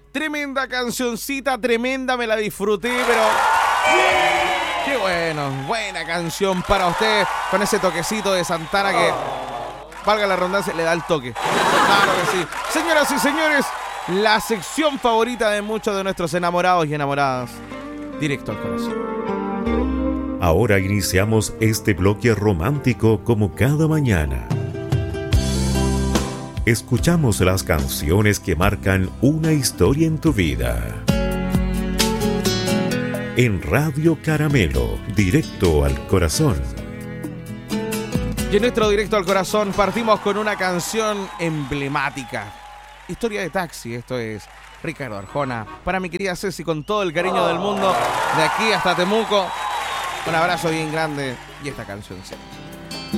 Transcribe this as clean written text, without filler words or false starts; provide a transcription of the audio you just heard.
Tremenda cancioncita, tremenda, me la disfruté, pero... Qué bueno, buena canción para usted, con ese toquecito de Santana que, valga la redundancia, le da el toque. Claro que sí. Señoras y señores, la sección favorita de muchos de nuestros enamorados y enamoradas, Directo al Corazón. Ahora iniciamos este bloque romántico como cada mañana. Escuchamos las canciones que marcan una historia en tu vida. En Radio Caramelo, Directo al Corazón. Y en nuestro Directo al Corazón partimos con una canción emblemática. Historia de taxi, esto es Ricardo Arjona. Para mi querida Ceci, con todo el cariño del mundo, de aquí hasta Temuco. Un abrazo bien grande y esta canción siempre.